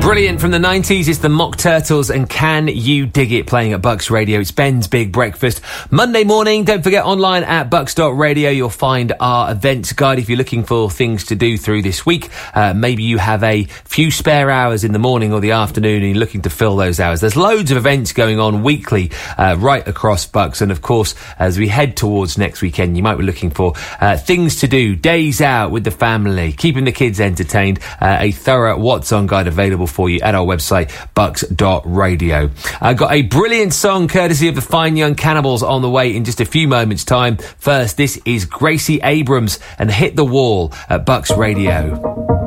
Brilliant from the 90s, it's the Mock Turtles and Can You Dig It playing at Bucks Radio. It's Ben's Big Breakfast. Monday morning, don't forget online at bucks.radio you'll find our events guide if you're looking for things to do through this week. Maybe you have a few spare hours in the morning or the afternoon and you're looking to fill those hours. There's loads of events going on weekly right across Bucks, and of course as we head towards next weekend you might be looking for things to do, days out with the family, keeping the kids entertained. A thorough What's On guide available for you at our website, bucks.radio. I've got a brilliant song courtesy of the Fine Young Cannibals on the way in just a few moments' time. First, this is Gracie Abrams and Hit the Wall at Bucks Radio.